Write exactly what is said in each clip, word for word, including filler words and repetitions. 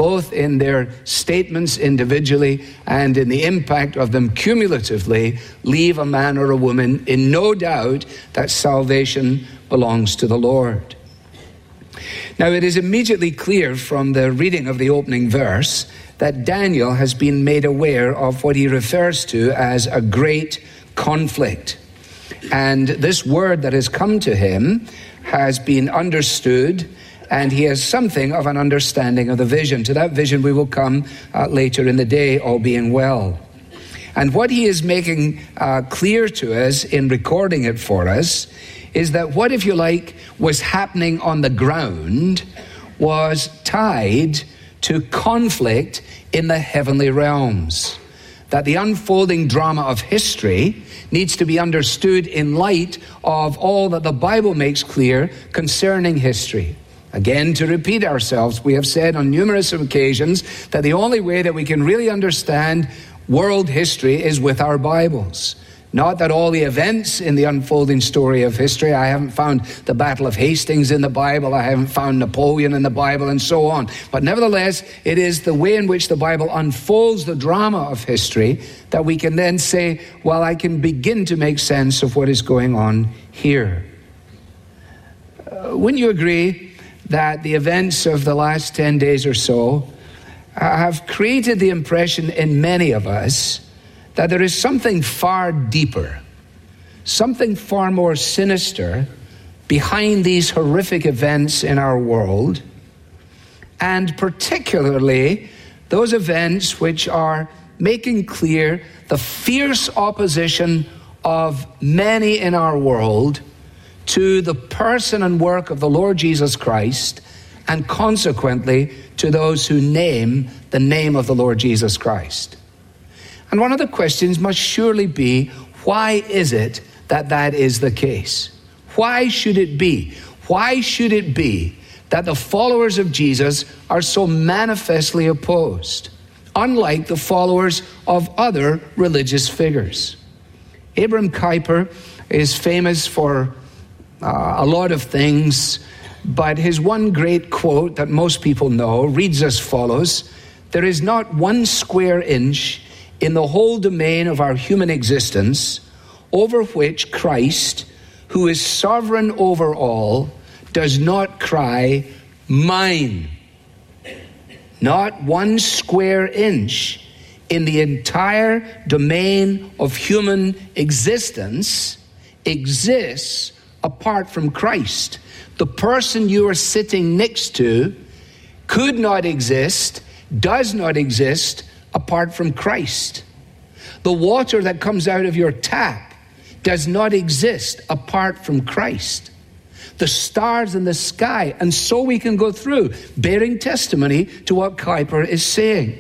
both in their statements individually and in the impact of them cumulatively, leave a man or a woman in no doubt that salvation belongs to the Lord. Now, it is immediately clear from the reading of the opening verse that Daniel has been made aware of what he refers to as a great conflict. And this word that has come to him has been understood, and he has something of an understanding of the vision. To that vision we will come uh, later in the day, all being well. And what he is making uh, clear to us in recording it for us is that what, if you like, was happening on the ground was tied to conflict in the heavenly realms. That the unfolding drama of history needs to be understood in light of all that the Bible makes clear concerning history. Again, to repeat ourselves, we have said on numerous occasions that the only way that we can really understand world history is with our Bibles. Not that all the events in the unfolding story of history, I haven't found the Battle of Hastings in the Bible, I haven't found Napoleon in the Bible, and so on. But nevertheless, it is the way in which the Bible unfolds the drama of history that we can then say, well, I can begin to make sense of what is going on here. Uh, wouldn't you agree that the events of the last ten days or so have created the impression in many of us that there is something far deeper, something far more sinister behind these horrific events in our world, and particularly those events which are making clear the fierce opposition of many in our world to the person and work of the Lord Jesus Christ, and consequently to those who name the name of the Lord Jesus Christ. And one of the questions must surely be, why is it that that is the case? Why should it be? Why should it be that the followers of Jesus are so manifestly opposed, unlike the followers of other religious figures? Abraham Kuyper is famous for uh, a lot of things, but his one great quote that most people know reads as follows: "There is not one square inch in the whole domain of our human existence over which Christ, who is sovereign over all, does not cry, 'Mine.' Not one square inch in the entire domain of human existence exists apart from Christ. The person you are sitting next to could not exist, does not exist apart from Christ. The water that comes out of your tap does not exist apart from Christ. The stars in the sky, and so we can go through, bearing testimony to what Kuyper is saying.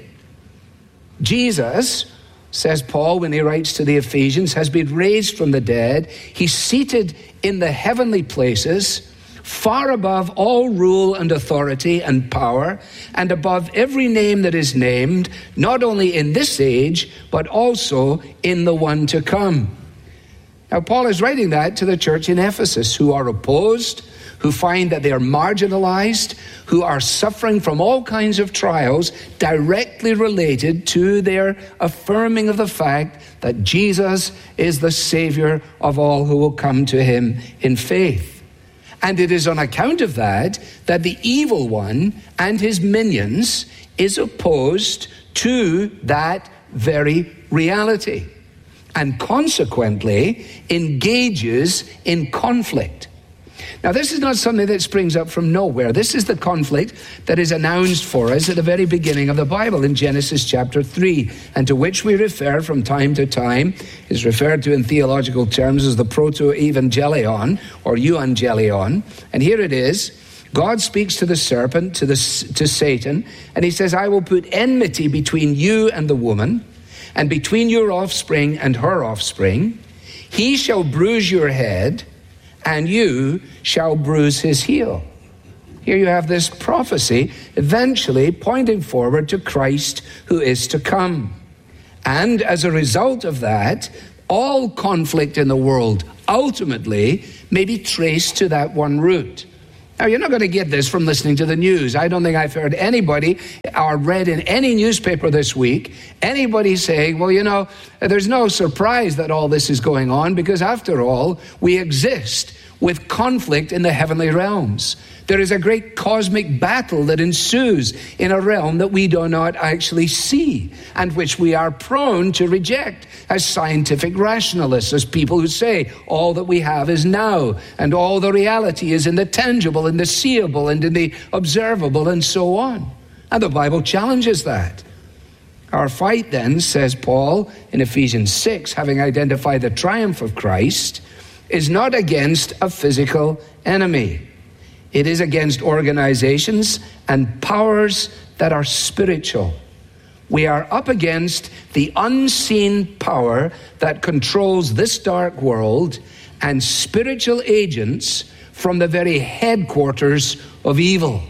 Jesus, says Paul when he writes to the Ephesians, has been raised from the dead. He's seated in the heavenly places, far above all rule and authority and power, and above every name that is named, not only in this age, but also in the one to come." Now, Paul is writing that to the church in Ephesus, who are opposed, who find that they are marginalized, who are suffering from all kinds of trials directly related to their affirming of the fact that Jesus is the Savior of all who will come to him in faith. And it is on account of that that the evil one and his minions is opposed to that very reality, and consequently engages in conflict. Now, this is not something that springs up from nowhere. This is the conflict that is announced for us at the very beginning of the Bible in Genesis chapter three, and to which we refer from time to time, is referred to in theological terms as the proto-evangelion or euangelion. And here it is. God speaks to the serpent, to the to Satan, and he says, "I will put enmity between you and the woman, and between your offspring and her offspring. He shall bruise your head, and you shall bruise his heel." Here you have this prophecy eventually pointing forward to Christ who is to come. And as a result of that, all conflict in the world ultimately may be traced to that one root. Now, you're not going to get this from listening to the news. I don't think I've heard anybody or read in any newspaper this week anybody saying, well, you know, there's no surprise that all this is going on because, after all, we exist with conflict in the heavenly realms. There is a great cosmic battle that ensues in a realm that we do not actually see and which we are prone to reject as scientific rationalists, as people who say all that we have is now and all the reality is in the tangible, in the seeable, and in the observable, and so on. And the Bible challenges that. Our fight then, says Paul in Ephesians six, having identified the triumph of Christ, is not against a physical enemy. It is against organizations and powers that are spiritual. We are up against the unseen power that controls this dark world and spiritual agents from the very headquarters of evil.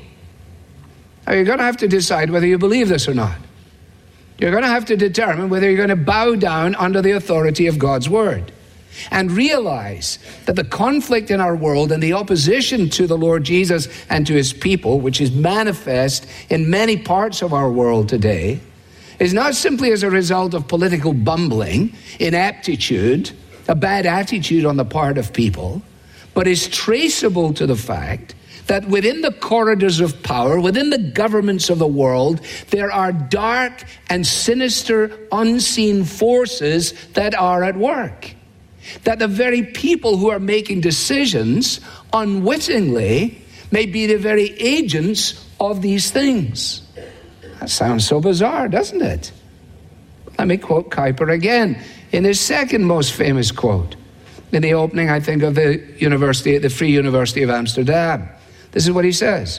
Now, you're going to have to decide whether you believe this or not. You're going to have to determine whether you're going to bow down under the authority of God's word. And realize that the conflict in our world and the opposition to the Lord Jesus and to his people, which is manifest in many parts of our world today, is not simply as a result of political bumbling, ineptitude, a bad attitude on the part of people, but is traceable to the fact that within the corridors of power, within the governments of the world, there are dark and sinister unseen forces that are at work. That the very people who are making decisions unwittingly may be the very agents of these things. That sounds so bizarre, doesn't it? Let me quote Kuyper again in his second most famous quote in the opening, I think, of the university, the Free University of Amsterdam. This is what he says.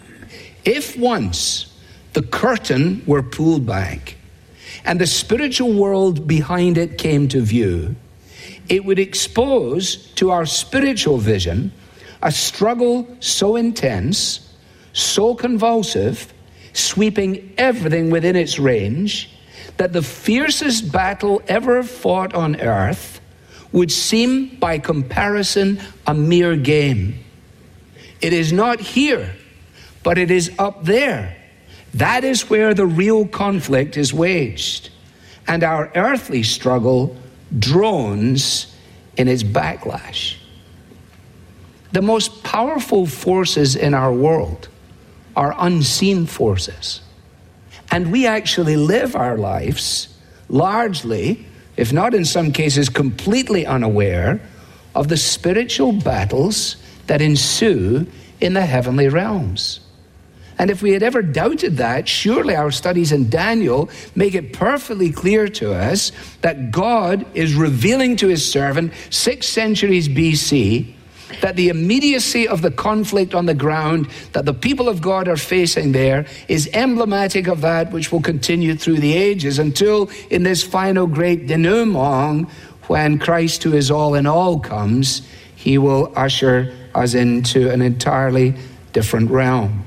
If once the curtain were pulled back and the spiritual world behind it came to view, it would expose to our spiritual vision a struggle so intense, so convulsive, sweeping everything within its range, that the fiercest battle ever fought on earth would seem by comparison a mere game. It is not here, but it is up there. That is where the real conflict is waged. And our earthly struggle drones in its backlash. The most powerful forces in our world are unseen forces. And we actually live our lives largely, if not in some cases completely unaware, of the spiritual battles that ensue in the heavenly realms. And if we had ever doubted that, surely our studies in Daniel make it perfectly clear to us that God is revealing to his servant six centuries B C that the immediacy of the conflict on the ground that the people of God are facing there is emblematic of that which will continue through the ages until in this final great denouement, when Christ, who is all in all, comes, he will usher us into an entirely different realm.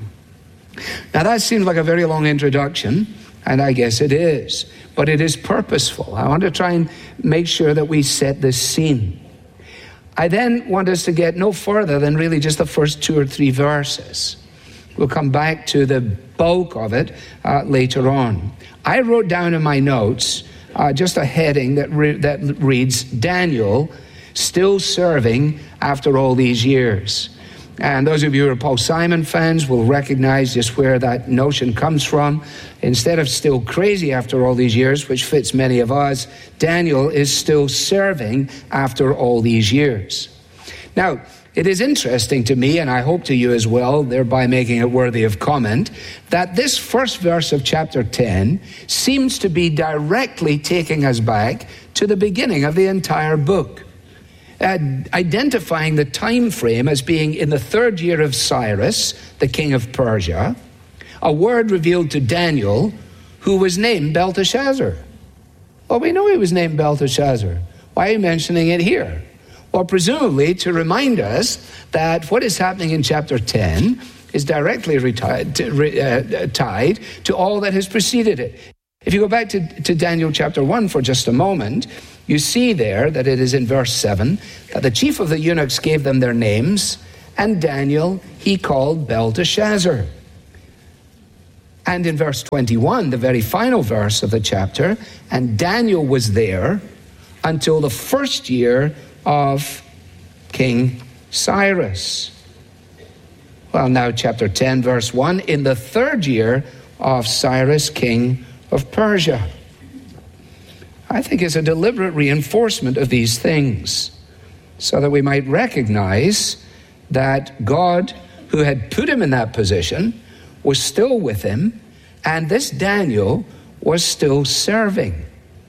Now that seems like a very long introduction, and I guess it is, but it is purposeful. I want to try and make sure that we set this scene. I then want us to get no further than really just the first two or three verses. We'll come back to the bulk of it uh, later on. I wrote down in my notes uh, just a heading that re- that reads, Daniel still serving after all these years. And those of you who are Paul Simon fans will recognize just where that notion comes from. Instead of still crazy after all these years, which fits many of us, Daniel is still serving after all these years. Now, it is interesting to me, and I hope to you as well, thereby making it worthy of comment, that this first verse of chapter ten seems to be directly taking us back to the beginning of the entire book. Uh, identifying the time frame as being in the third year of Cyrus, the king of Persia, a word revealed to Daniel, who was named Belteshazzar. Well, we know he was named Belteshazzar. Why are you mentioning it here? Well, presumably to remind us that what is happening in chapter ten is directly retied, to, uh, tied to all that has preceded it. If you go back to, to Daniel chapter one for just a moment, you see there that it is in verse seven that the chief of the eunuchs gave them their names, and Daniel he called Belteshazzar. And in verse twenty-one, the very final verse of the chapter, and Daniel was there until the first year of King Cyrus. Well, now chapter ten, verse one, in the third year of Cyrus, king of Persia. I think it's a deliberate reinforcement of these things so that we might recognize that God, who had put him in that position, was still with him, and this Daniel was still serving.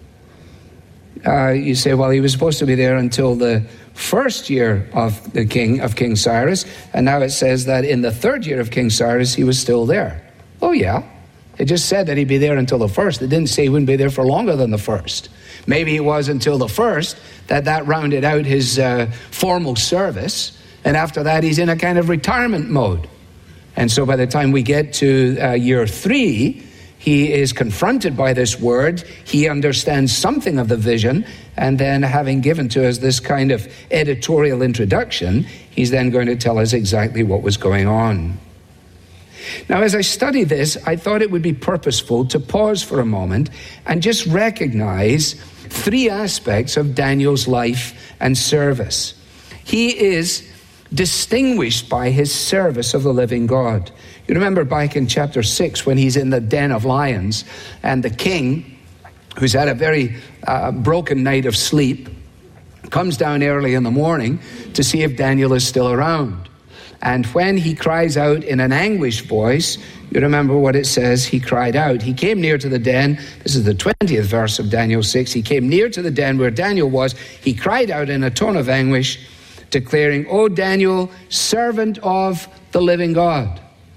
Uh, you say, well, he was supposed to be there until the first year of the king of King Cyrus, and now it says that in the third year of King Cyrus he was still there. Oh yeah, it just said that he'd be there until the first. It didn't say he wouldn't be there for longer than the first. Maybe it was until the first that that rounded out his uh, formal service, and after that he's in a kind of retirement mode. And so by the time we get to uh, year three, he is confronted by this word. He understands something of the vision, and then having given to us this kind of editorial introduction, he's then going to tell us exactly what was going on. Now, as I study this, I thought it would be purposeful to pause for a moment and just recognize three aspects of Daniel's life and service. He is distinguished by his service of the living God. You remember back in chapter six when he's in the den of lions, and the king, who's had a very uh, broken night of sleep, comes down early in the morning to see if Daniel is still around. And when he cries out in an anguished voice, you remember what it says, he cried out. He came near to the den. This is the twentieth verse of Daniel six. He came near to the den where Daniel was. He cried out in a tone of anguish, declaring, "O Daniel, servant of the living God."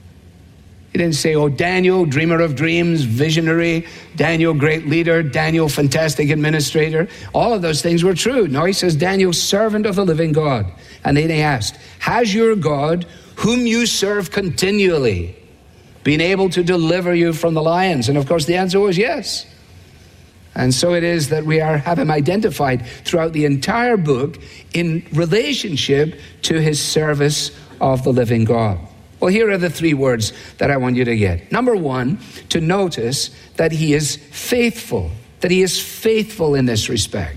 He didn't say, "Oh, Daniel, dreamer of dreams, visionary, Daniel, great leader, Daniel, fantastic administrator." All of those things were true. No, he says, "Daniel, servant of the living God." And then he asked, "Has your God, whom you serve continually, been able to deliver you from the lions?" And of course, the answer was yes. And so it is that we are have him identified throughout the entire book in relationship to his service of the living God. Well, here are the three words that I want you to get. Number one, to notice that he is faithful, that he is faithful in this respect.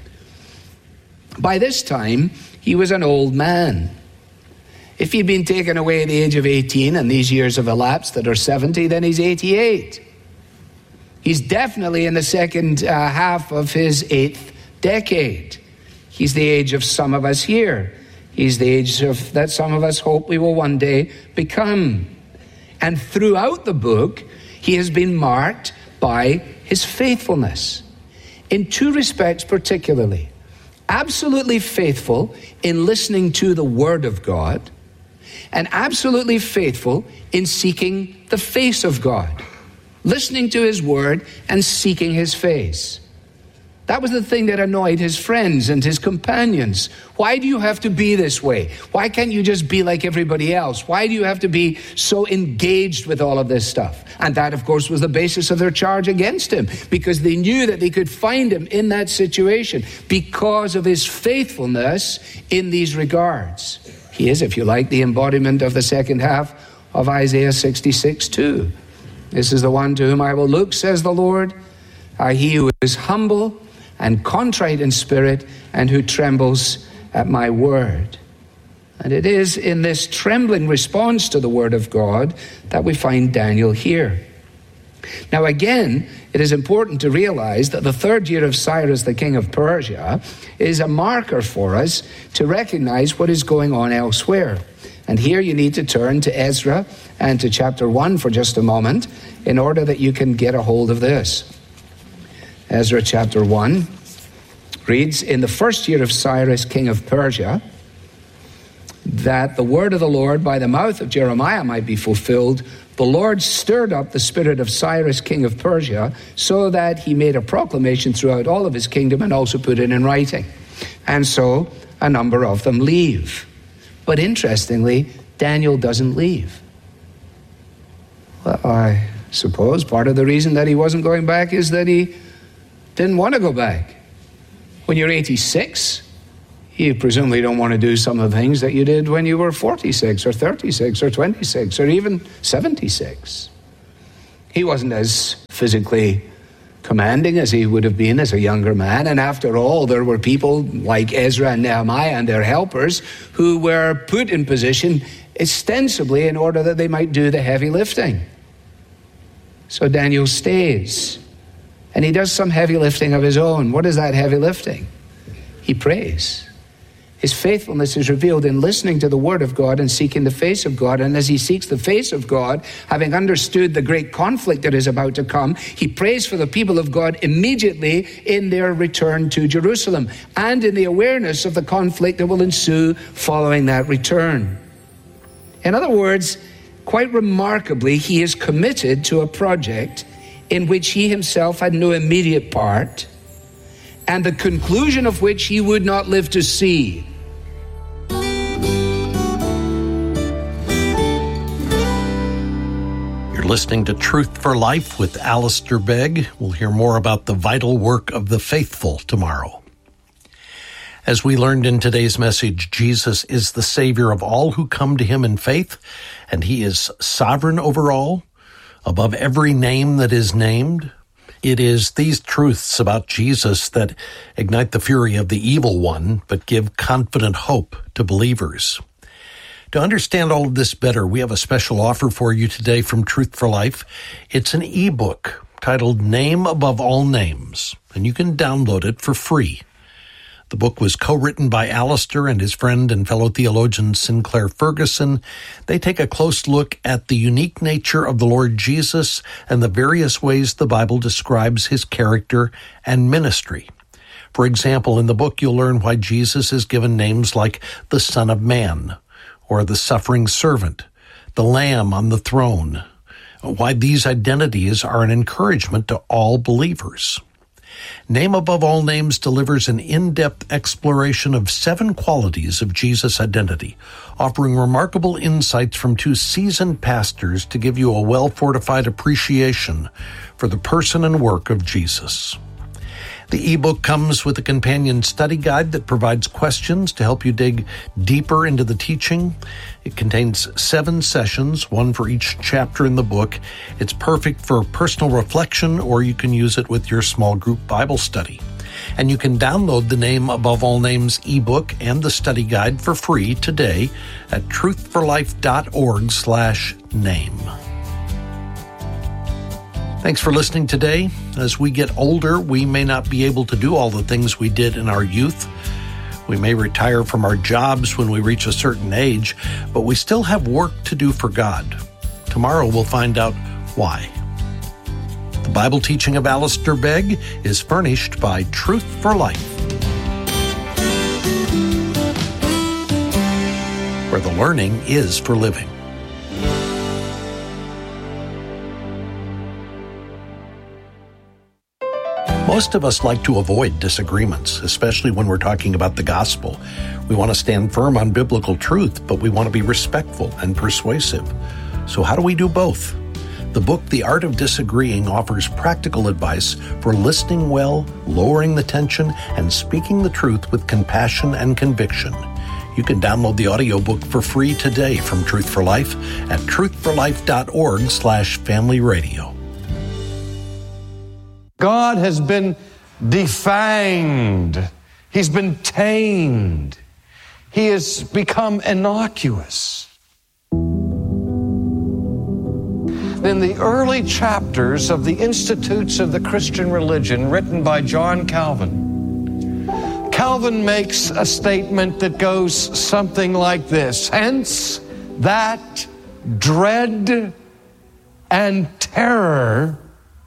By this time, he was an old man. If he'd been taken away at the age of eighteen and these years have elapsed that are seventy, then he's eighty-eight. He's definitely in the second uh, half of his eighth decade. He's the age of some of us here. He's the age of that some of us hope we will one day become. And throughout the book, he has been marked by his faithfulness. In two respects particularly. Absolutely faithful in listening to the word of God, and absolutely faithful in seeking the face of God. Listening to his word and seeking his face. That was the thing that annoyed his friends and his companions. Why do you have to be this way? Why can't you just be like everybody else? Why do you have to be so engaged with all of this stuff? And that, of course, was the basis of their charge against him, because they knew that they could find him in that situation because of his faithfulness in these regards. He is, if you like, the embodiment of the second half of Isaiah sixty-six two. This is the one to whom I will look, says the Lord, uh, he who is humble and contrite in spirit, and who trembles at my word. And it is in this trembling response to the word of God that we find Daniel here. Now again, it is important to realize that the third year of Cyrus, the king of Persia, is a marker for us to recognize what is going on elsewhere. And here you need to turn to Ezra and to chapter one for just a moment in order that you can get a hold of this. Ezra chapter one reads, "In the first year of Cyrus, king of Persia, that the word of the Lord by the mouth of Jeremiah might be fulfilled, the Lord stirred up the spirit of Cyrus, king of Persia, so that he made a proclamation throughout all of his kingdom and also put it in writing. And so a number of them leave." But interestingly, Daniel doesn't leave. Well, I suppose part of the reason that he wasn't going back is that he didn't want to go back. When you're eighty-six, You presumably don't want to do some of the things that you did when you were forty-six or thirty-six or twenty-six or even seventy-six. He wasn't as physically commanding as he would have been as a younger man. And after all, there were people like Ezra and Nehemiah and their helpers who were put in position ostensibly in order that they might do the heavy lifting. So Daniel stays, and he does some heavy lifting of his own. What is that heavy lifting? He prays. His faithfulness is revealed in listening to the word of God and seeking the face of God. And as he seeks the face of God, having understood the great conflict that is about to come, he prays for the people of God immediately in their return to Jerusalem and in the awareness of the conflict that will ensue following that return. In other words, quite remarkably, he is committed to a project in which he himself had no immediate part, and the conclusion of which he would not live to see. You're listening to Truth for Life with Alistair Begg. We'll hear more about the vital work of the faithful tomorrow. As we learned in today's message, Jesus is the Savior of all who come to him in faith, and he is sovereign over all, above every name that is named. It is these truths about Jesus that ignite the fury of the evil one, but give confident hope to believers. To understand all of this better, we have a special offer for you today from Truth for Life. It's an ebook titled Name Above All Names, and you can download it for free. The book was co-written by Alistair and his friend and fellow theologian Sinclair Ferguson. They take a close look at the unique nature of the Lord Jesus and the various ways the Bible describes his character and ministry. For example, in the book you'll learn why Jesus is given names like the Son of Man, or the Suffering Servant, the Lamb on the throne, why these identities are an encouragement to all believers. Name Above All Names delivers an in-depth exploration of seven qualities of Jesus' identity, offering remarkable insights from two seasoned pastors to give you a well-fortified appreciation for the person and work of Jesus. The ebook comes with a companion study guide that provides questions to help you dig deeper into the teaching. It contains seven sessions, one for each chapter in the book. It's perfect for personal reflection, or you can use it with your small group Bible study. And you can download the Name Above All Names ebook and the study guide for free today at truthforlife.org slash name. Thanks for listening today. As we get older, we may not be able to do all the things we did in our youth. We may retire from our jobs when we reach a certain age, but we still have work to do for God. Tomorrow we'll find out why. The Bible teaching of Alistair Begg is furnished by Truth for Life, where the learning is for living. Most of us like to avoid disagreements, especially when we're talking about the gospel. We want to stand firm on biblical truth, but we want to be respectful and persuasive. So how do we do both? The book, The Art of Disagreeing, offers practical advice for listening well, lowering the tension, and speaking the truth with compassion and conviction. You can download the audiobook for free today from Truth for Life at truthforlife.org slash family radio. God has been defanged. He's been tamed. He has become innocuous. In the early chapters of the Institutes of the Christian Religion, written by John Calvin, Calvin makes a statement that goes something like this: hence that dread and terror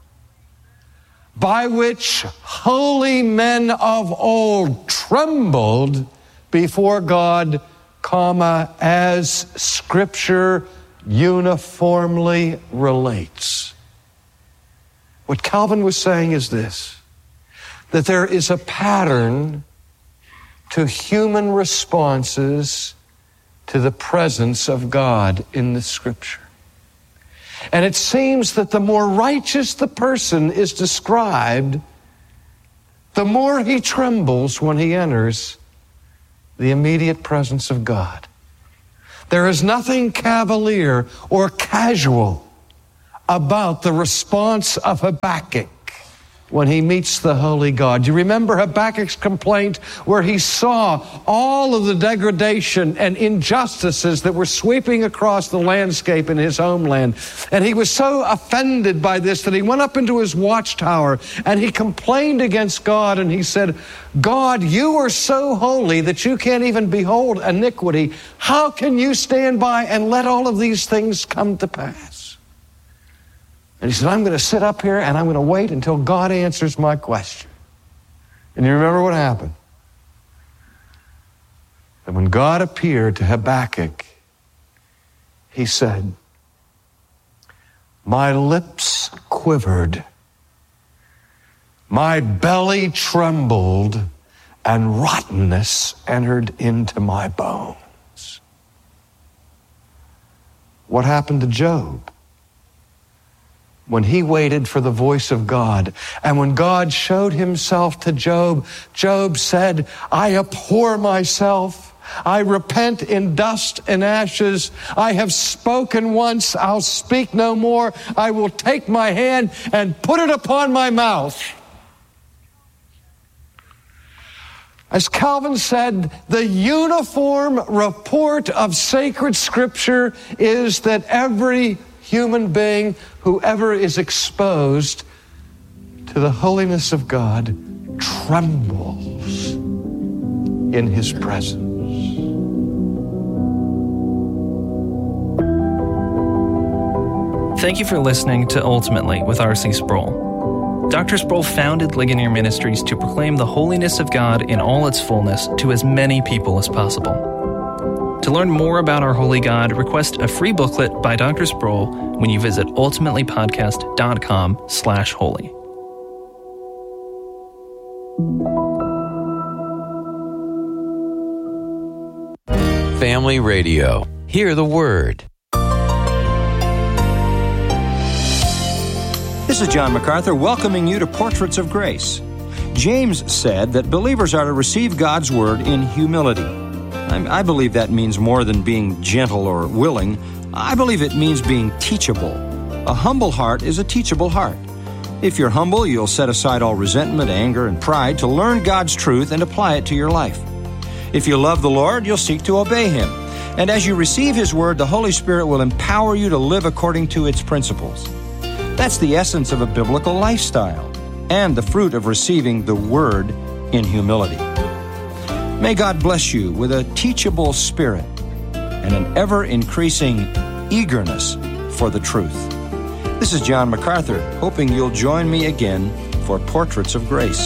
by which holy men of old trembled before God, comma, as Scripture uniformly relates. What Calvin was saying is this, that there is a pattern to human responses to the presence of God in the Scripture. And it seems that the more righteous the person is described, the more he trembles when he enters the immediate presence of God. There is nothing cavalier or casual about the response of Habakkuk when he meets the holy God. You remember Habakkuk's complaint where he saw all of the degradation and injustices that were sweeping across the landscape in his homeland. And he was so offended by this that he went up into his watchtower and he complained against God, and he said, God, you are so holy that you can't even behold iniquity. How can you stand by and let all of these things come to pass? And he said, I'm going to sit up here and I'm going to wait until God answers my question. And you remember what happened? And when God appeared to Habakkuk, he said, my lips quivered, my belly trembled, and rottenness entered into my bones. What happened to Job? When he waited for the voice of God, and when God showed himself to Job, Job said, I abhor myself. I repent in dust and ashes. I have spoken once, I'll speak no more. I will take my hand and put it upon my mouth. As Calvin said, the uniform report of sacred Scripture is that every human being, whoever is exposed to the holiness of God, trembles in his presence. Thank you for listening to Ultimately with R C Sproul. Doctor Sproul founded Ligonier Ministries to proclaim the holiness of God in all its fullness to as many people as possible. To learn more about our holy God, request a free booklet by Doctor Sproul when you visit ultimatelypodcast.com slash holy. Family Radio. Hear the Word. This is John MacArthur welcoming you to Portraits of Grace. James said that believers are to receive God's Word in humility. I believe that means more than being gentle or willing. I believe it means being teachable. A humble heart is a teachable heart. If you're humble, you'll set aside all resentment, anger, and pride to learn God's truth and apply it to your life. If you love the Lord, you'll seek to obey Him. And as you receive His Word, the Holy Spirit will empower you to live according to its principles. That's the essence of a biblical lifestyle and the fruit of receiving the Word in humility. May God bless you with a teachable spirit and an ever-increasing eagerness for the truth. This is John MacArthur, hoping you'll join me again for Portraits of Grace.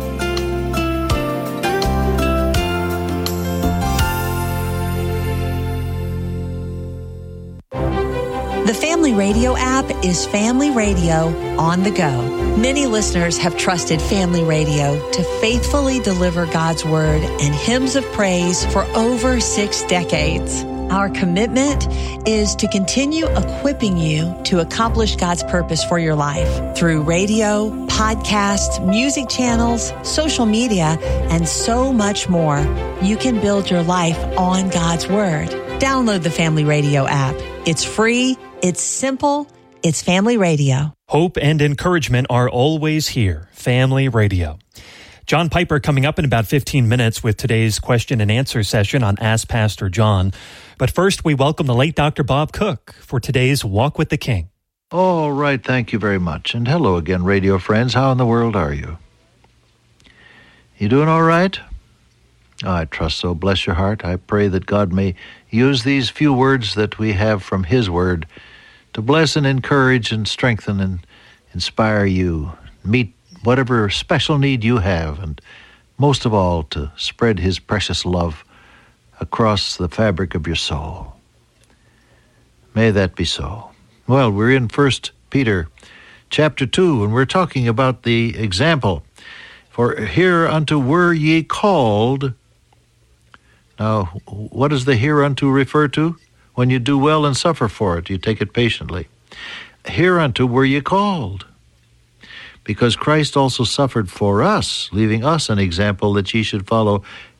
The Family Radio app is Family Radio on the go. Many listeners have trusted Family Radio to faithfully deliver God's Word and hymns of praise for over six decades. Our commitment is to continue equipping you to accomplish God's purpose for your life through radio, podcasts, music channels, social media, and so much more. You can build your life on God's Word. Download the Family Radio app. It's free. It's simple. It's Family Radio. Hope and encouragement are always here. Family Radio. John Piper coming up in about fifteen minutes with today's question and answer session on Ask Pastor John. But first, we welcome the late Doctor Bob Cook for today's Walk with the King. All right, thank you very much. And hello again, radio friends. How in the world are you? You doing all right? Oh, I trust so. Bless your heart. I pray that God may use these few words that we have from His Word to bless and encourage and strengthen and inspire you, meet whatever special need you have, and most of all, to spread His precious love across the fabric of your soul. May that be so. Well, we're in First Peter chapter two, and we're talking about the example. For hereunto were ye called. Now, what does the hereunto refer to? When you do well and suffer for it, you take it patiently. Hereunto were ye called, because Christ also suffered for us, leaving us an example that ye should follow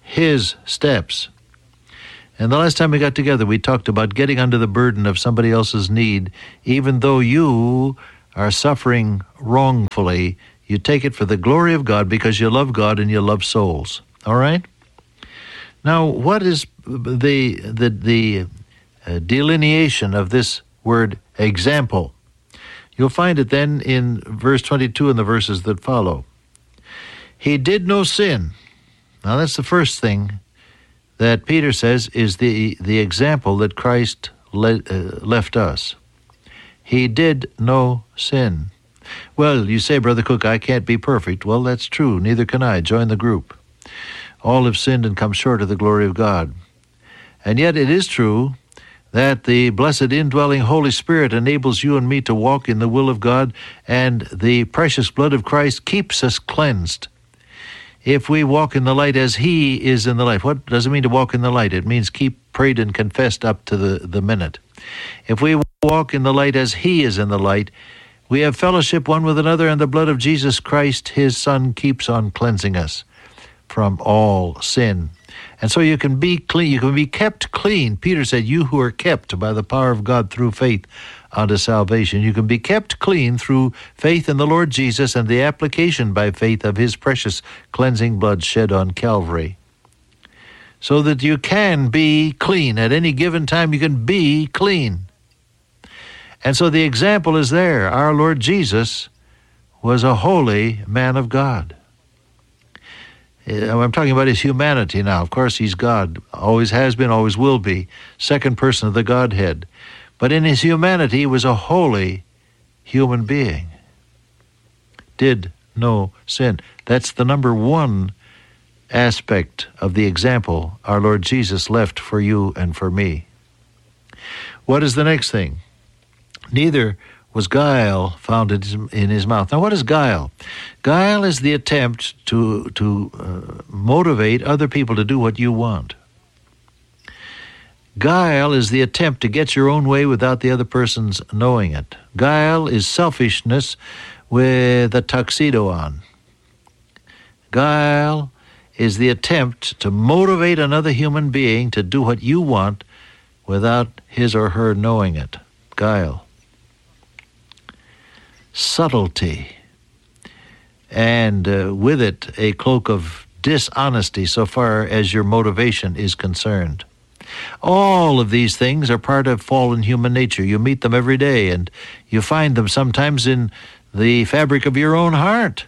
his steps. And the last time we got together, we talked about getting under the burden of somebody else's need, even though you are suffering wrongfully. You take it for the glory of God because you love God and you love souls. All right? Now, what is the the the uh, delineation of this word example? You'll find it then in verse twenty-two and the verses that follow. He did no sin. Now, that's the first thing that Peter says is the the example that Christ le- uh, left us. He did no sin. Well, you say, Brother Cook, I can't be perfect. Well, that's true. Neither can I. Join the group. All have sinned and come short of the glory of God. And yet it is true that the blessed indwelling Holy Spirit enables you and me to walk in the will of God, and the precious blood of Christ keeps us cleansed. If we walk in the light as He is in the light. What does it mean to walk in the light? It means keep prayed and confessed up to the, the minute. If we walk in the light as He is in the light, we have fellowship one with another, and the blood of Jesus Christ, His Son, keeps on cleansing us from all sin. And so you can be clean, you can be kept clean. Peter said, you who are kept by the power of God through faith unto salvation. You can be kept clean through faith in the Lord Jesus and the application by faith of His precious cleansing blood shed on Calvary. So that you can be clean. At any given time, you can be clean. And so the example is there. Our Lord Jesus was a holy man of God. I'm talking about His humanity now. Of course, He's God. Always has been, always will be. Second person of the Godhead. But in His humanity, He was a holy human being. Did no sin. That's the number one aspect of the example our Lord Jesus left for you and for me. What is the next thing? Neither was guile found in his mouth. Now, what is guile? Guile is the attempt to to uh, motivate other people to do what you want. Guile is the attempt to get your own way without the other person's knowing it. Guile is selfishness with a tuxedo on. Guile is the attempt to motivate another human being to do what you want without his or her knowing it. Guile. Subtlety, and uh, with it a cloak of dishonesty so far as your motivation is concerned. All of these things are part of fallen human nature. You meet them every day, and you find them sometimes in the fabric of your own heart,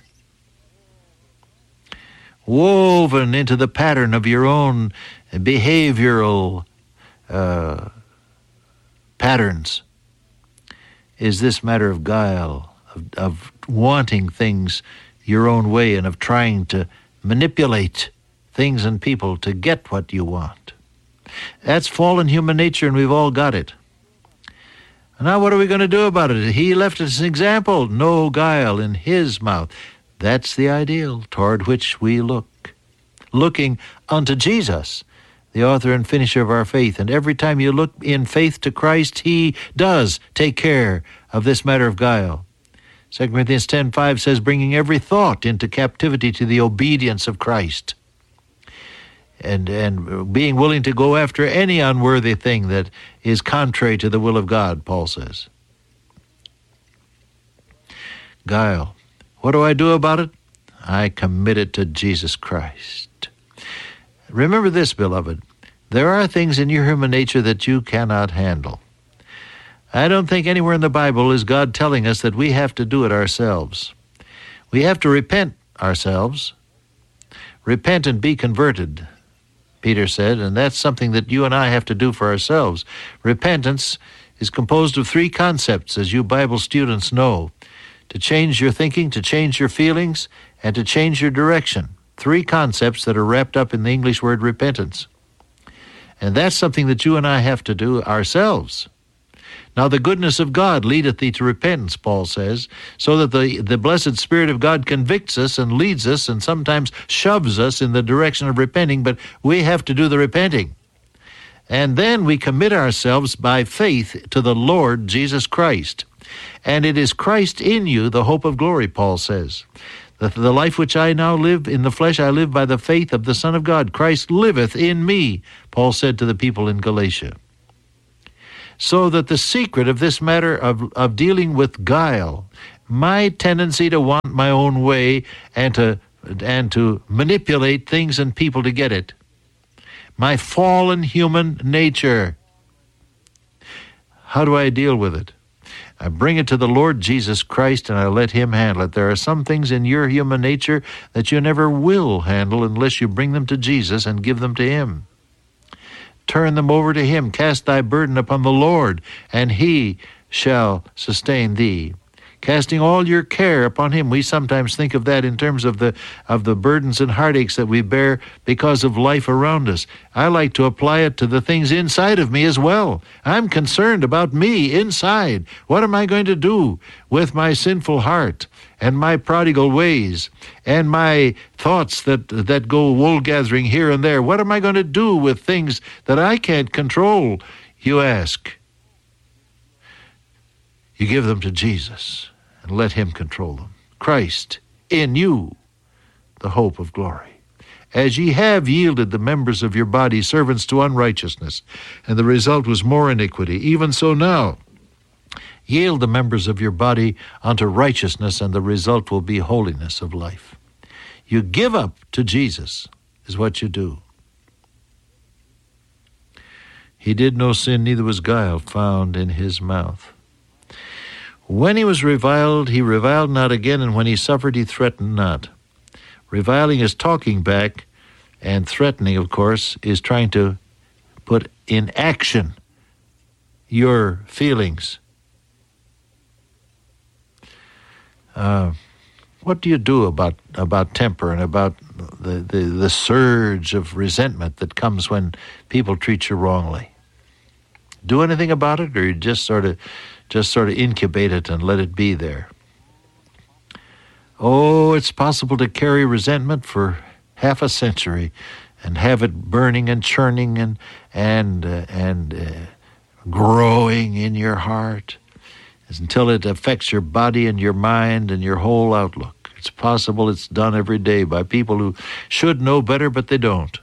woven into the pattern of your own behavioral uh, patterns. Is this matter of guile, of, of wanting things your own way and of trying to manipulate things and people to get what you want. That's fallen human nature, and we've all got it. Now what are we going to do about it? He left us an example, no guile in His mouth. That's the ideal toward which we look, looking unto Jesus, the author and finisher of our faith. And every time you look in faith to Christ, He does take care of this matter of guile. Second Corinthians ten five says, bringing every thought into captivity to the obedience of Christ. And, and being willing to go after any unworthy thing that is contrary to the will of God, Paul says. Guile. What do I do about it? I commit it to Jesus Christ. Remember this, beloved. There are things in your human nature that you cannot handle. I don't think anywhere in the Bible is God telling us that we have to do it ourselves. We have to repent ourselves. Repent and be converted, Peter said, and that's something that you and I have to do for ourselves. Repentance is composed of three concepts, as you Bible students know: to change your thinking, to change your feelings, and to change your direction. Three concepts that are wrapped up in the English word repentance. And that's something that you and I have to do ourselves. Now the goodness of God leadeth thee to repentance, Paul says, so that the, the blessed Spirit of God convicts us and leads us and sometimes shoves us in the direction of repenting, but we have to do the repenting. And then we commit ourselves by faith to the Lord Jesus Christ. And it is Christ in you, the hope of glory, Paul says. The, the life which I now live in the flesh, I live by the faith of the Son of God. Christ liveth in me, Paul said to the people in Galatia. So that the secret of this matter of, of dealing with guile, my tendency to want my own way and to and to manipulate things and people to get it, my fallen human nature, how do I deal with it? I bring it to the Lord Jesus Christ and I let Him handle it. There are some things in your human nature that you never will handle unless you bring them to Jesus and give them to Him. Turn them over to Him. Cast thy burden upon the Lord, and He shall sustain thee. Casting all your care upon Him. We sometimes think of that in terms of the of the burdens and heartaches that we bear because of life around us. I like to apply it to the things inside of me as well. I'm concerned about me inside. What am I going to do with my sinful heart and my prodigal ways and my thoughts that, that go wool-gathering here and there? What am I going to do with things that I can't control, you ask? You give them to Jesus and let Him control them. Christ in you, the hope of glory. As ye have yielded the members of your body servants to unrighteousness, and the result was more iniquity, even so now yield the members of your body unto righteousness, and the result will be holiness of life. You give up to Jesus is what you do. He did no sin, neither was guile found in His mouth. When he was reviled, he reviled not again, and when he suffered, he threatened not. Reviling is talking back, and threatening, of course, is trying to put in action your feelings. Uh, what do you do about, about temper and about the, the, the surge of resentment that comes when people treat you wrongly? Do anything about it, or you just sort of just sort of incubate it and let it be there? Oh, it's possible to carry resentment for half a century and have it burning and churning and and uh, and uh, growing in your heart until it affects your body and your mind and your whole outlook. It's possible. It's done every day by people who should know better, but they don't.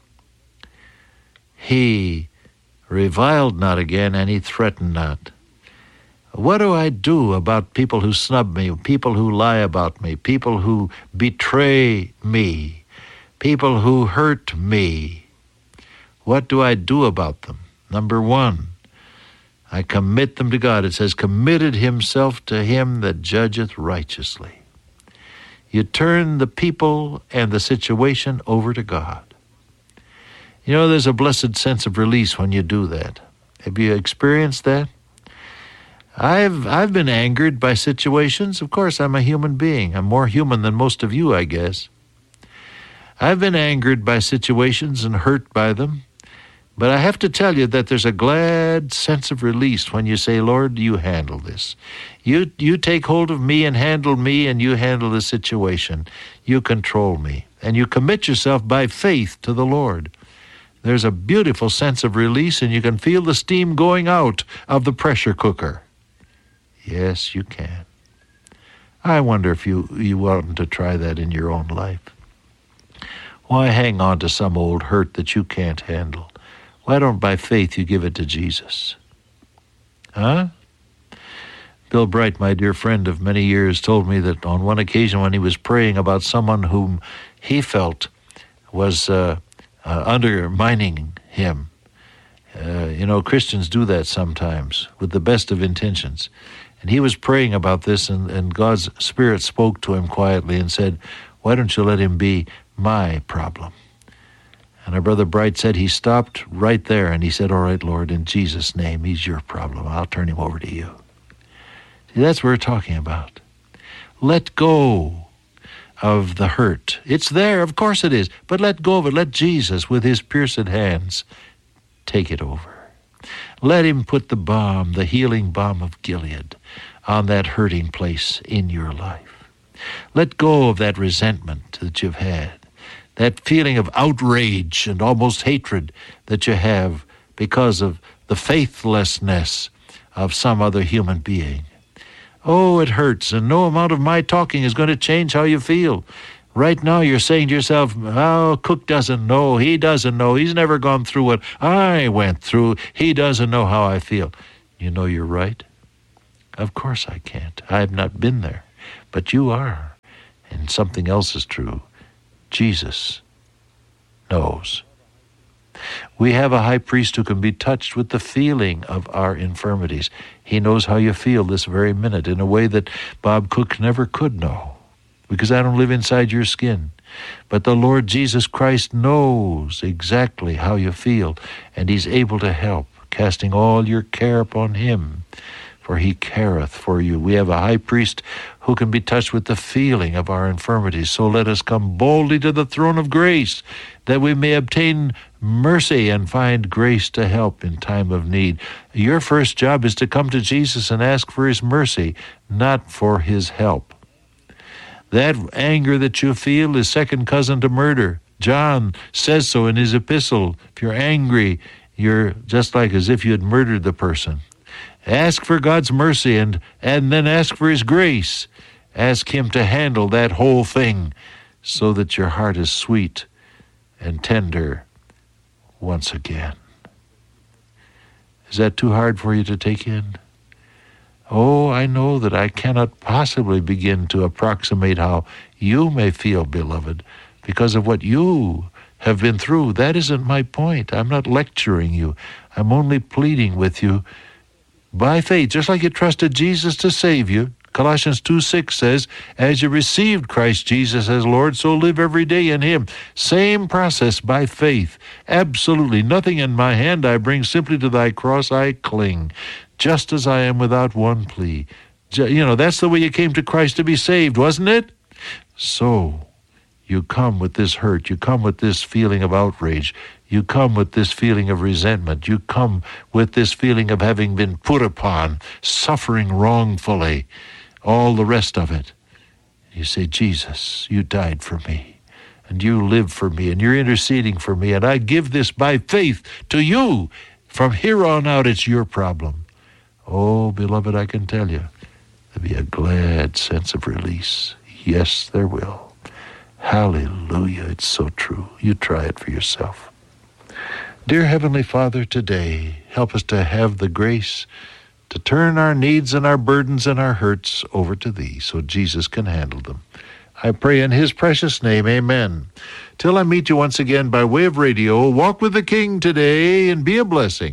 He reviled not again, and he threatened not. What do I do about people who snub me, people who lie about me, people who betray me, people who hurt me? What do I do about them? Number one, I commit them to God. It says, committed himself to him that judgeth righteously. You turn the people and the situation over to God. You know, there's a blessed sense of release when you do that. Have you experienced that? I've I've been angered by situations. Of course, I'm a human being. I'm more human than most of you, I guess. I've been angered by situations and hurt by them. But I have to tell you that there's a glad sense of release when you say, Lord, you handle this. You you take hold of me and handle me, and you handle the situation. You control me. And you commit yourself by faith to the Lord. There's a beautiful sense of release, and you can feel the steam going out of the pressure cooker. Yes, you can. I wonder if you, you want to try that in your own life. Why hang on to some old hurt that you can't handle? Why don't, by faith, you give it to Jesus? Huh? Bill Bright, my dear friend of many years, told me that on one occasion when he was praying about someone whom he felt was uh, uh, undermining him. Uh, you know, Christians do that sometimes with the best of intentions. And he was praying about this, and, and God's Spirit spoke to him quietly and said, why don't you let him be my problem? And our brother Bright said he stopped right there, and he said, all right, Lord, in Jesus' name, he's your problem. I'll turn him over to you. See, that's what we're talking about. Let go of the hurt. It's there, of course it is, but let go of it. Let Jesus, with his pierced hands, take it over. Let him put the balm, the healing balm of Gilead, on that hurting place in your life. Let go of that resentment that you've had, that feeling of outrage and almost hatred that you have because of the faithlessness of some other human being. Oh, it hurts, and no amount of my talking is going to change how you feel. Right now you're saying to yourself, oh, Cook doesn't know, he doesn't know, he's never gone through what I went through, he doesn't know how I feel. You know you're right. Of course I can't. I've not been there. But you are. And something else is true. Jesus knows. We have a high priest who can be touched with the feeling of our infirmities. He knows how you feel this very minute in a way that Bob Cook never could know, because I don't live inside your skin. But the Lord Jesus Christ knows exactly how you feel, and he's able to help, casting all your care upon him, for he careth for you. We have a high priest who can be touched with the feeling of our infirmities. So let us come boldly to the throne of grace, that we may obtain mercy and find grace to help in time of need. Your first job is to come to Jesus and ask for his mercy, not for his help. That anger that you feel is second cousin to murder. John says so in his epistle. If you're angry, you're just like as if you had murdered the person. Ask for God's mercy and, and then ask for his grace. Ask him to handle that whole thing so that your heart is sweet and tender once again. Is that too hard for you to take in? Oh, I know that I cannot possibly begin to approximate how you may feel, beloved, because of what you have been through. That isn't my point. I'm not lecturing you. I'm only pleading with you by faith, just like you trusted Jesus to save you. Colossians two six says, as you received Christ Jesus as Lord, so live every day in him. Same process by faith. Absolutely nothing in my hand I bring, simply to thy cross I cling, just as I am without one plea. You know, that's the way you came to Christ to be saved, wasn't it? So you come with this hurt. You come with this feeling of outrage. You come with this feeling of resentment. You come with this feeling of having been put upon, suffering wrongfully, all the rest of it. You say, Jesus, you died for me, and you live for me, and you're interceding for me, and I give this by faith to you. From here on out, it's your problem. Oh, beloved, I can tell you, there'll be a glad sense of release. Yes, there will. Hallelujah, it's so true. You try it for yourself. Dear Heavenly Father, today, help us to have the grace to turn our needs and our burdens and our hurts over to Thee so Jesus can handle them. I pray in His precious name, amen. Till I meet you once again by way of radio, walk with the King today and be a blessing.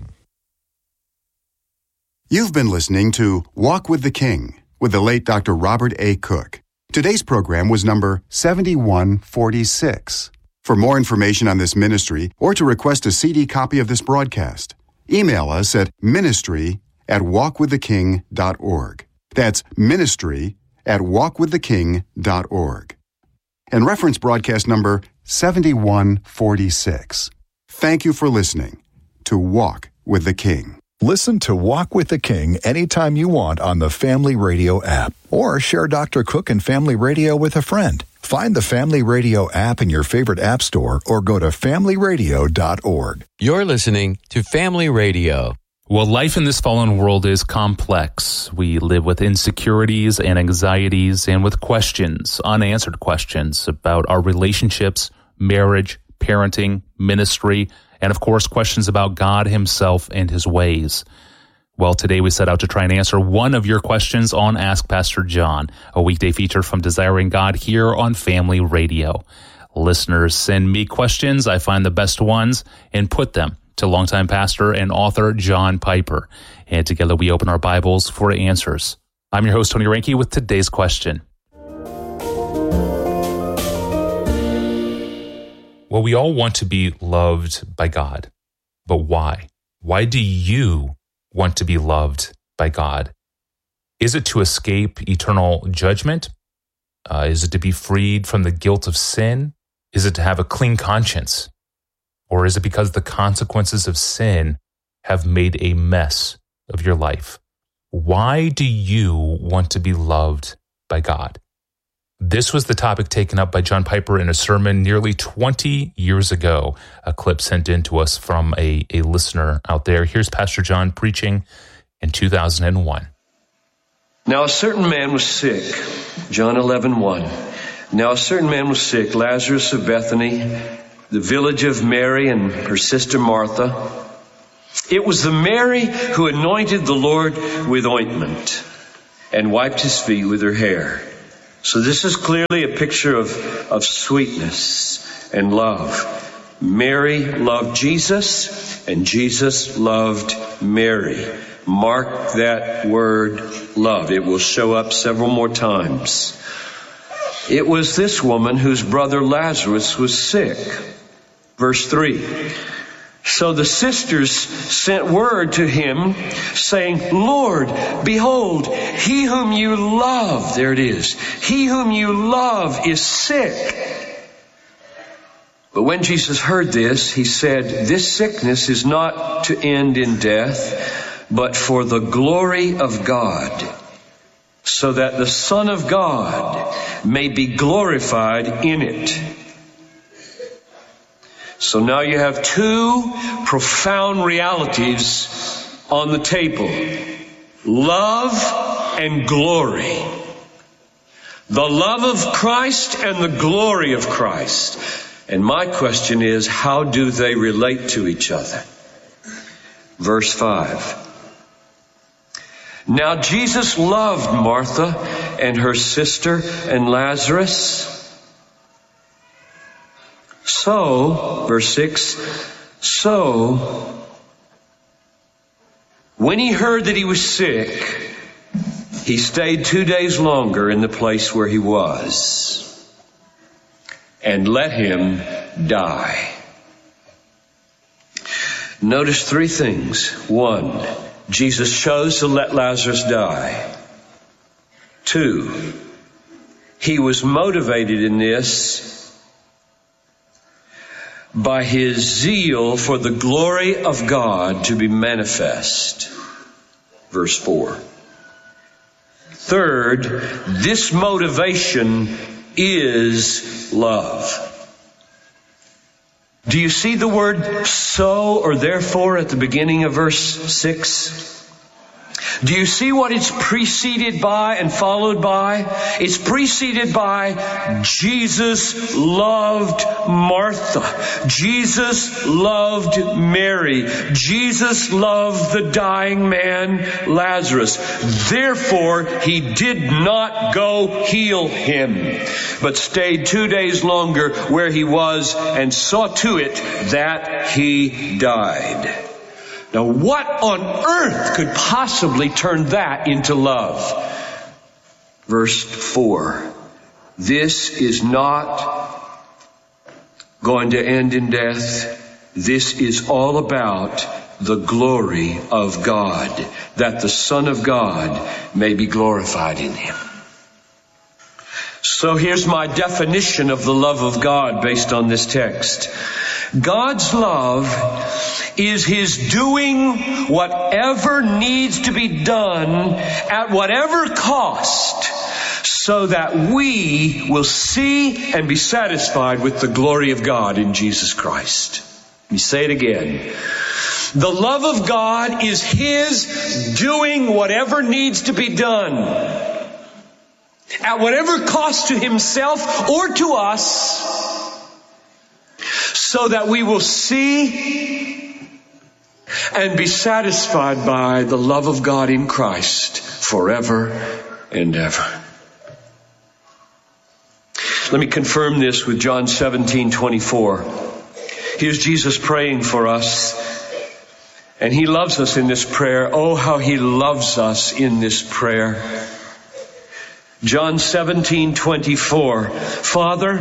You've been listening to Walk with the King with the late Doctor Robert A. Cook. Today's program was number seventy-one forty-six. For more information on this ministry or to request a C D copy of this broadcast, email us at ministry at walk with the king dot org. That's ministry at walk with the king dot org. And reference broadcast number seventy-one forty-six. Thank you for listening to Walk with the King. Listen to Walk with the King anytime you want on the Family Radio app, or share Doctor Cook and Family Radio with a friend. Find the Family Radio app in your favorite app store or go to family radio dot org. You're listening to Family Radio. Well, life in this fallen world is complex. We live with insecurities and anxieties and with questions, unanswered questions about our relationships, marriage, parenting, ministry, and of course, questions about God Himself and His ways. Well, today we set out to try and answer one of your questions on Ask Pastor John, a weekday feature from Desiring God here on Family Radio. Listeners send me questions, I find the best ones, and put them to longtime pastor and author John Piper. And together we open our Bibles for answers. I'm your host, Tony Reinke, with today's question. Well, we all want to be loved by God, but why? Why do you want to be loved by God? Is it to escape eternal judgment? Uh, is it to be freed from the guilt of sin? Is it to have a clean conscience? Or is it because the consequences of sin have made a mess of your life? Why do you want to be loved by God? This was the topic taken up by John Piper in a sermon nearly twenty years ago, a clip sent in to us from a, a listener out there. Here's Pastor John preaching in two thousand one. Now a certain man was sick. John eleven one. Now a certain man was sick, Lazarus of Bethany, the village of Mary and her sister Martha. It was the Mary who anointed the Lord with ointment and wiped his feet with her hair. So this is clearly a picture of, of sweetness and love. Mary loved Jesus, and Jesus loved Mary. Mark that word love. It will show up several more times. It was this woman whose brother Lazarus was sick. Verse three. So the sisters sent word to him, saying, Lord, behold, he whom you love, there it is, he whom you love is sick. But when Jesus heard this, he said, this sickness is not to end in death, but for the glory of God, so that the Son of God may be glorified in it. So now you have two profound realities on the table. Love and glory. The love of Christ and the glory of Christ. And my question is, how do they relate to each other? Verse five. Now Jesus loved Martha and her sister and Lazarus. So, verse six, so when he heard that he was sick, he stayed two days longer in the place where he was and let him die. Notice three things. One, Jesus chose to let Lazarus die. Two, he was motivated in this by his zeal for the glory of God to be manifest. Verse four. Third, this motivation is love. Do you see the word so or therefore at the beginning of verse six? Do you see what it's preceded by and followed by? It's preceded by Jesus loved Martha. Jesus loved Mary. Jesus loved the dying man Lazarus. Therefore, he did not go heal him, but stayed two days longer where he was and saw to it that he died. Now, what on earth could possibly turn that into love? Verse four. This is not going to end in death. This is all about the glory of God, that the Son of God may be glorified in him. So here's my definition of the love of God based on this text. God's love is his doing whatever needs to be done at whatever cost so that we will see and be satisfied with the glory of God in Jesus Christ. Let me say it again. The love of God is his doing whatever needs to be done at whatever cost to himself or to us, so that we will see and be satisfied by the love of God in Christ forever and ever. Let me confirm this with John seventeen twenty-four. Here's Jesus praying for us, and he loves us in this prayer. Oh, how he loves us in this prayer. John seventeen twenty-four. Father,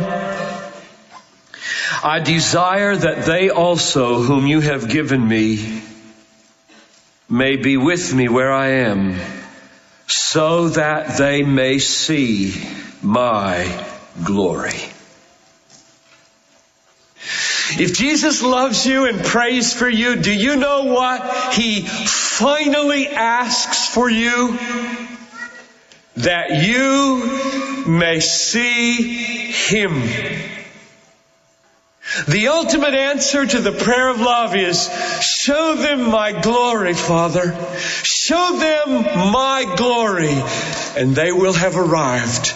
I desire that they also whom you have given me may be with me where I am, so that they may see my glory. If Jesus loves you and prays for you, do you know what he finally asks for you? That you may see him. The ultimate answer to the prayer of love is, show them my glory, Father. Show them my glory, and they will have arrived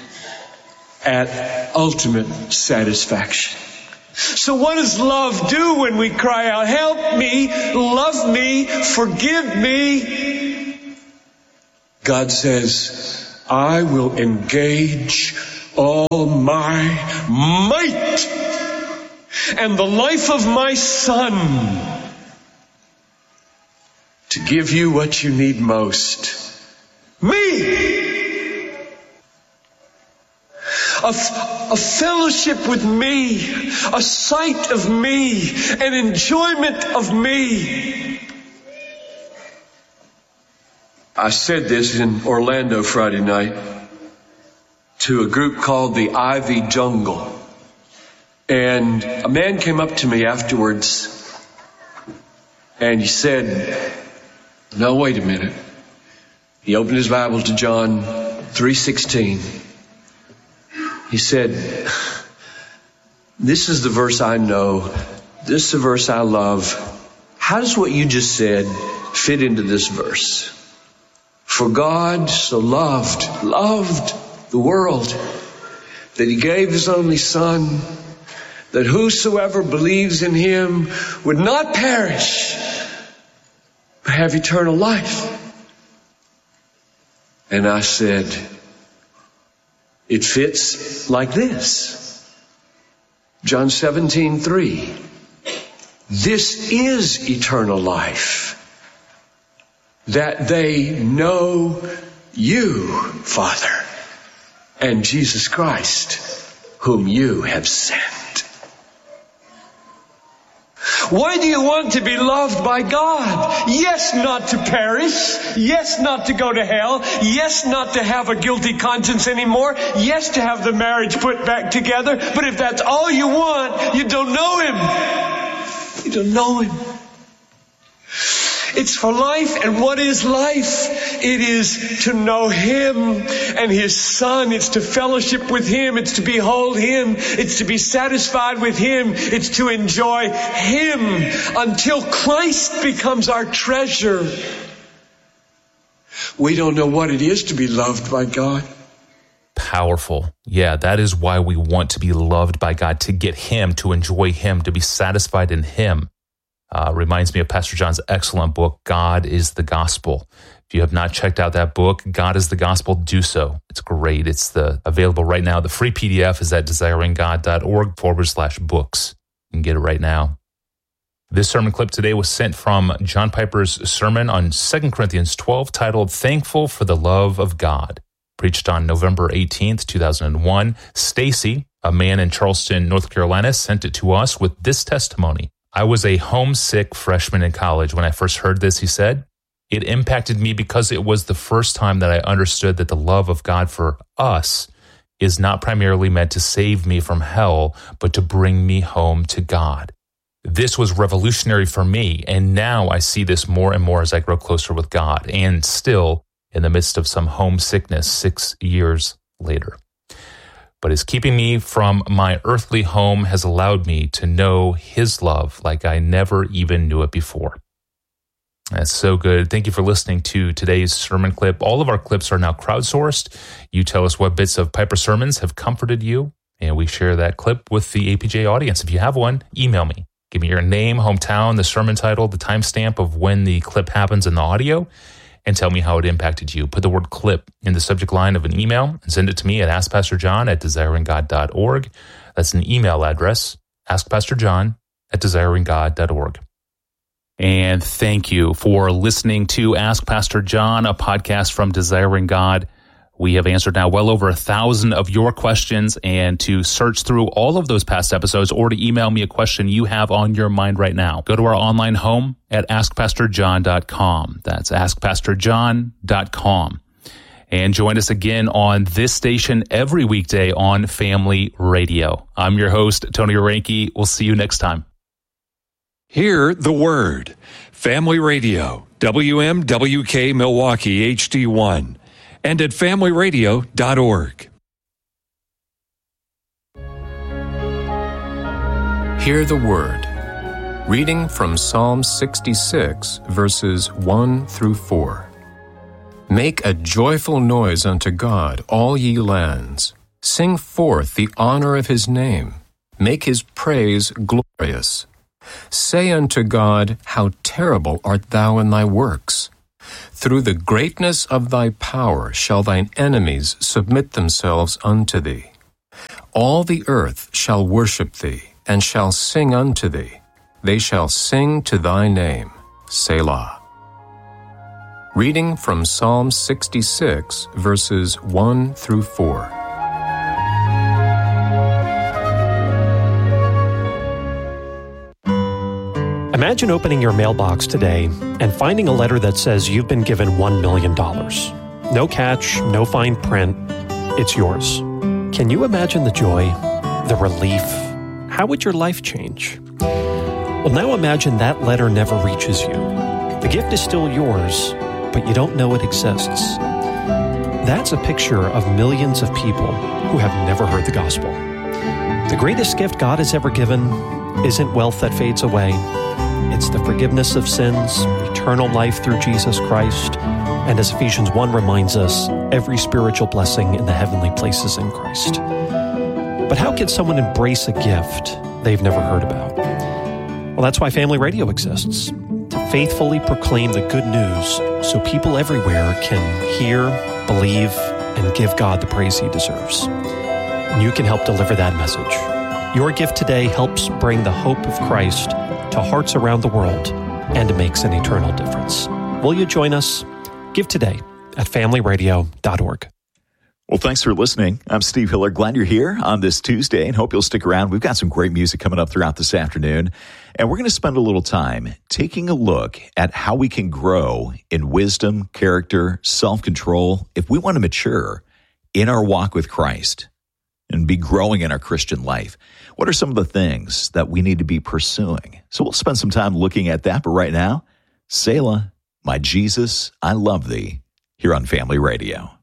at ultimate satisfaction. So what does love do when we cry out, help me, love me, forgive me? God says, I will engage all my might and the life of my Son to give you what you need most. Me! A, a fellowship with me, a sight of me, an enjoyment of me. I said this in Orlando Friday night to a group called the Ivy Jungle. And a man came up to me afterwards and he said, no, wait a minute. He opened his Bible to John three sixteen. He said, this is the verse I know. This is the verse I love. How does what you just said fit into this verse? For God so loved, loved the world that he gave his only Son, that whosoever believes in him would not perish, but have eternal life. And I said, it fits like this. John seventeen three. This is eternal life, that they know you, Father, and Jesus Christ, whom you have sent. Why do you want to be loved by God? Yes, not to perish. Yes, not to go to hell. Yes, not to have a guilty conscience anymore. Yes, to have the marriage put back together. But if that's all you want, you don't know Him. You don't know Him. It's for life. And what is life? It is to know Him and His Son. It's to fellowship with Him. It's to behold Him. It's to be satisfied with Him. It's to enjoy Him until Christ becomes our treasure. We don't know what it is to be loved by God. Powerful. Yeah, that is why we want to be loved by God, to get Him, to enjoy Him, to be satisfied in Him. Uh, reminds me of Pastor John's excellent book, God is the Gospel. If you have not checked out that book, God is the Gospel, do so. It's great. It's the available right now. The free P D F is at desiringgod.org forward slash books. You can get it right now. This sermon clip today was sent from John Piper's sermon on Second Corinthians twelve, titled Thankful for the Love of God, preached on November eighteenth, two thousand one. Stacy, a man in Charleston, North Carolina, sent it to us with this testimony. I was a homesick freshman in college when I first heard this, he said. It impacted me because it was the first time that I understood that the love of God for us is not primarily meant to save me from hell, but to bring me home to God. This was revolutionary for me, and now I see this more and more as I grow closer with God, and still in the midst of some homesickness six years later. But his keeping me from my earthly home has allowed me to know His love like I never even knew it before. That's so good. Thank you for listening to today's sermon clip. All of our clips are now crowdsourced. You tell us what bits of Piper sermons have comforted you, and we share that clip with the A P J audience. If you have one, email me. Give me your name, hometown, the sermon title, the timestamp of when the clip happens in the audio, and tell me how it impacted you. Put the word clip in the subject line of an email and send it to me at ask pastor john at desiring god dot org. That's an email address, ask pastor john at desiring god dot org. And thank you for listening to Ask Pastor John, a podcast from Desiring God. We have answered now well over a thousand of your questions, and to search through all of those past episodes or to email me a question you have on your mind right now, go to our online home at ask pastor john dot com. That's ask pastor john dot com. And join us again on this station every weekday on Family Radio. I'm your host, Tony Oranke. We'll see you next time. Hear the word. Family Radio, W M W K Milwaukee H D one. And at family radio dot org. Hear the word. Reading from Psalm sixty-six, verses one through four. Make a joyful noise unto God, all ye lands. Sing forth the honor of his name. Make his praise glorious. Say unto God, how terrible art thou in thy works. Through the greatness of thy power shall thine enemies submit themselves unto thee. All the earth shall worship thee, and shall sing unto thee. They shall sing to thy name. Selah. Reading from Psalm sixty-six, verses one through four. Imagine opening your mailbox today and finding a letter that says you've been given one million dollars. No catch, no fine print. It's yours. Can you imagine the joy, the relief? How would your life change? Well, now imagine that letter never reaches you. The gift is still yours, but you don't know it exists. That's a picture of millions of people who have never heard the gospel. The greatest gift God has ever given isn't wealth that fades away. It's the forgiveness of sins, eternal life through Jesus Christ, and as Ephesians one reminds us, every spiritual blessing in the heavenly places in Christ. But how can someone embrace a gift they've never heard about? Well, that's why Family Radio exists, to faithfully proclaim the good news so people everywhere can hear, believe, and give God the praise he deserves. And you can help deliver that message. Your gift today helps bring the hope of Christ to hearts around the world, and it makes an eternal difference. Will you join us? Give today at family radio dot org. Well, thanks for listening. I'm Steve Hiller. Glad you're here on this Tuesday and hope you'll stick around. We've got some great music coming up throughout this afternoon, and we're going to spend a little time taking a look at how we can grow in wisdom, character, self-control if we want to mature in our walk with Christ and be growing in our Christian life. What are some of the things that we need to be pursuing? So we'll spend some time looking at that, but right now, Selah, my Jesus, I love thee, here on Family Radio.